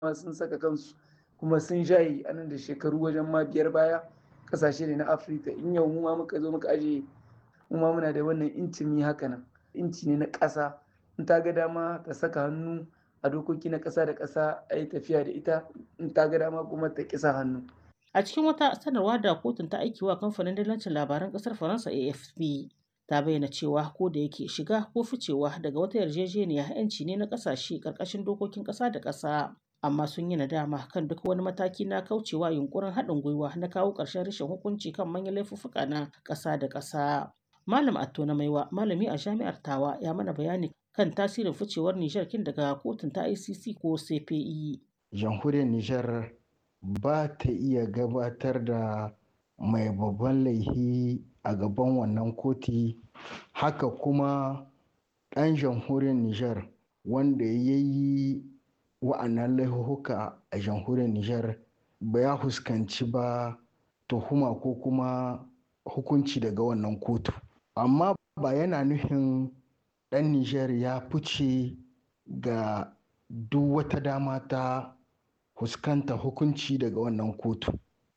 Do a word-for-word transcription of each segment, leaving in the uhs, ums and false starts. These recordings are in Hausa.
ma sun saka kansu kuma sun jaye a nan da shekaru wajen ma biyar baya ƙasashe ne na Afirka. In yau mu ma muka zo muka ajiye mu ma muna da wannan incin mu yi haka nan. Inci ne na ƙasa in ta ga dama ta saka hannu a dokoki na ƙasa da ƙasa a yi tafiya da ita in ta ga dama kuma ta ƙi sa hannu. A cikin wata sanarwa da kotun ta aiki wa kamfanin dillancin labaran ƙasar Faransa A F P ta bayyana cewa ko da yake shiga ko ficewa daga wata yarjejeniya 'yanci ne na ƙasashe ƙarƙashin dokokin ƙasa da ƙasa. Amma sun yi nadama kan duk wani mataki na kaucewa yunkurin haɗin gwiwa na kawo ƙarshen rashin hukunci kan manyan laifuffuka na ƙasa da ƙasa. Malam Atto na Maiwa, malami a Jami'ar Tawa, ya mana bayani kan tasirin ficewar Nijar kin daga kotun ta I C C ko C P I. Jamhuriyar Nijar ba ta iya gabatar da mai babban laifi a gaban wannan koti, haka kuma ɗan jamhuriyar Nijar wanda ya yi wa'annan laifuka a jamhuriyar Nijar ba ya fuskanci ba tuhuma ko kuma hukunci daga wannan kotu. Amma ba yana nufin ɗan Nijar ya fice ga duk wata dama ta fuskanta hukunci daga wannan kotu.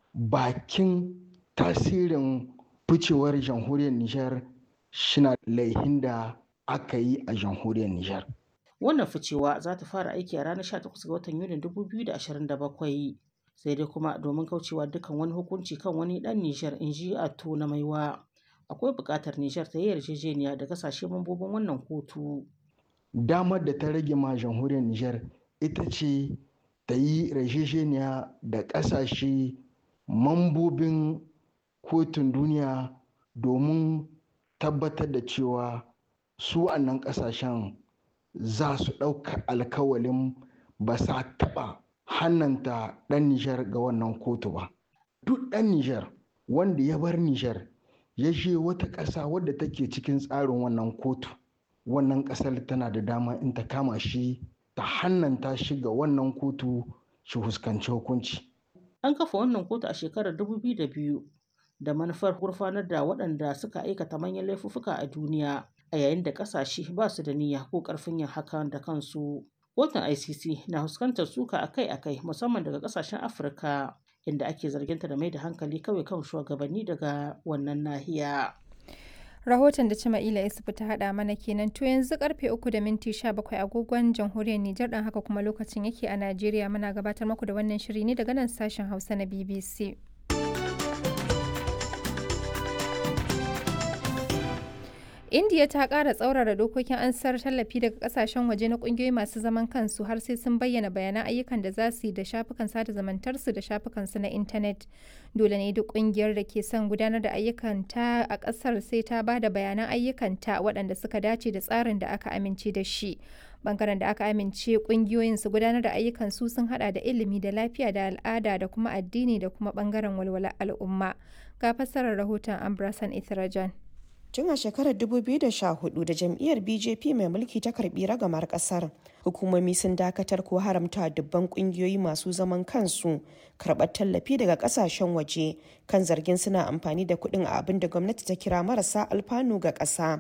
Bakin tasirin ficewar jamhuriyar Nijar shina laihin da aka yi a jamhuriyar Nijar. Wannan ficewa za ta fara aiki a ranar sha takwas ga watan Yunin dubu biyu da ashirin da bakwai. Sai dai kuma domin kaucewa dukkan wani hukunci kan wani ɗan Nijar, in ji Atto na Maiwa, akwai buƙatar Nijar ta yi yarjejeniya da ƙasashe mambobin wannan kotu. Damar da ta rage ma jamhuriyar Nijar ita ce ta yi yarjejeniya da ƙasashe mambobin kotun duniya domin tabbatar da cewa su wannan ƙasashen za su ɗauka alkawalin ba sa taɓa hannanta ɗan Nijar ga wannan kotu ba. Duk ɗan Nijar wanda ya bar Nijar ya je wata ƙasa wadda take cikin tsarin wannan kotu, wannan ƙasar tana da dama in ta kama shi ta hannanta shi ga wannan kotu shi fuskanci hukunci. An kafa wannan kotu a shekarar dubu biyu da biyu da manufar gurfanar da waɗanda suka aikata manyan laifuffuka a duniya, a yayin da ƙasashe ba su da niyya ko ƙarfin yin hakan da kansu. Kotun I C C na fuskantar suka akai-akai musamman daga ƙasashen Afirka, inda ake zarginta da mai da hankali kawai kan shugabanni daga wannan nahiya. Rahoton da Cima'ila Isufu ta haɗa mana kenan. To yanzu karfe uku da minti sha bakwai agogon jamhuriyar Nijar, ɗan haka kuma lokacin yake a Najeriya. Muna gabatar muku da wannan shiri ne daga nan sashen Hausa na B B C. Indiya ta ƙara tsaurara dokokin ansar tallafi daga ƙasashen waje na ƙungiyoyi masu zaman kansu har sai sun bayyana bayanan ayyukan da za su yi da shafukan sada zumuntarsu da shafukansu na intanet. Dole ne duk ƙungiyar da ke son gudanar da ayyukanta a ƙasar sai ta ba da bayanan ayyukanta waɗanda suka dace da tsarin da aka amince da shi. Bangaren da aka amince ƙungiyoyin su gudanar da ayyukansu sun haɗa da ilimi da lafiya da al'ada da kuma addini da kuma bangaren walwalar al'umma. Ga fassarar rahoton Ambrasan Ithrajan. Tun a shekarar dubu biyu da sha hudu da jam'iyyar B J P mai mulki ta karbi ragamar kasar, hukumomi sun dakatar ko haramta dubban kungiyoyi masu zaman kansu karɓar tallafi daga kasashen waje kan zargin suna amfani da kuɗin a abin da gwamnati ta kira marasa alfanu ga ƙasa.